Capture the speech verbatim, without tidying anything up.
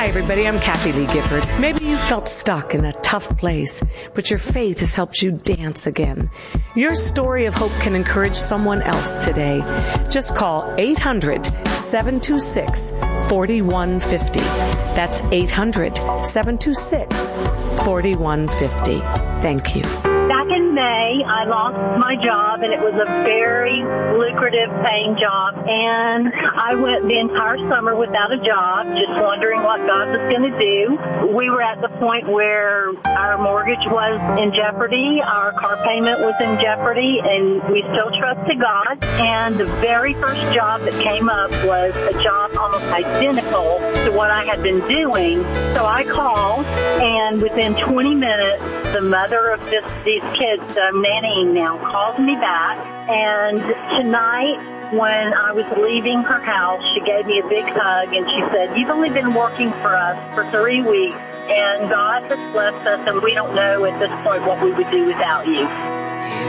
Hi, everybody. I'm Kathy Lee Gifford. Maybe you felt stuck in a tough place, but your faith has helped you dance again. Your story of hope can encourage someone else today. Just call eight hundred, seven two six, four one five zero. That's eight hundred, seven two six, four one five zero. Thank you. Back in May, I lost my job, and it was a very lucrative paying job, and I went the entire summer without a job, just wondering what God was going to do. We were at the point where our mortgage was in jeopardy, our car payment was in jeopardy, and we still trusted God, and the very first job that came up was a job almost identical to what I had been doing. So I called, and within twenty minutes, the mother of this, these kids that I'm nannying now called me back, and tonight when I was leaving her house, she gave me a big hug, and she said, "You've only been working for us for three weeks, and God has blessed us, and we don't know at this point what we would do without you."